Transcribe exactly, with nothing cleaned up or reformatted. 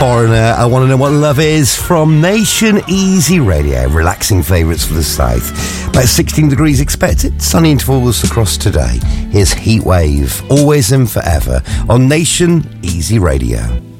Foreigner, I Want to Know What Love Is from Nation Easy Radio. Relaxing favourites for the south. About sixteen degrees expected, sunny intervals across today. Here's Heatwave, Always and Forever on Nation Easy Radio.